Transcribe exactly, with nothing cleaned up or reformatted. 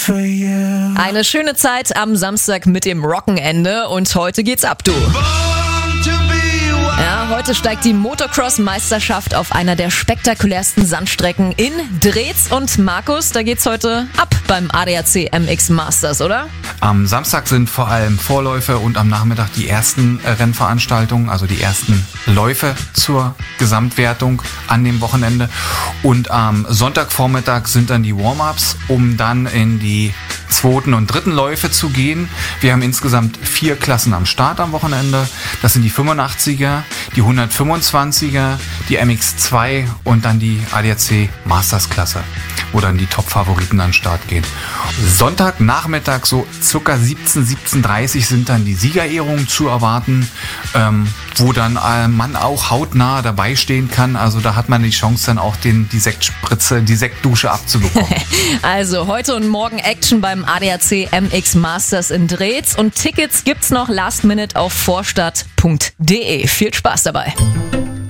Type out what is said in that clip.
for you. Eine schöne Zeit am Samstag mit dem Rockenende und heute geht's ab, du. Ja, heute steigt die Motocross-Meisterschaft auf einer der spektakulärsten Sandstrecken in Drez. Und Markus, da geht's heute ab beim A D A C M X Masters, oder? Am Samstag sind vor allem Vorläufe und am Nachmittag die ersten Rennveranstaltungen, also die ersten Läufe zur Gesamtwertung an dem Wochenende. Und am Sonntagvormittag sind dann die Warm-ups, um dann in die zweiten und dritten Läufe zu gehen. Wir haben insgesamt vier Klassen am Start am Wochenende. Das sind die fünfundachtziger, die hundertfünfundzwanziger, die M X zwei und dann die A D A C Masters Klasse, wo dann die Top-Favoriten an den Start gehen. Sonntagnachmittag so circa siebzehn, siebzehn Uhr dreißig sind dann die Siegerehrungen zu erwarten, ähm, wo dann äh, man auch hautnah dabei stehen kann. Also da hat man die Chance dann auch den, die Sektspritze, die Sektdusche abzubekommen. Also heute und morgen Action beim A D A C M X Masters in Drez und Tickets gibt's noch last minute auf vorstadt punkt de. Viel Spaß dabei.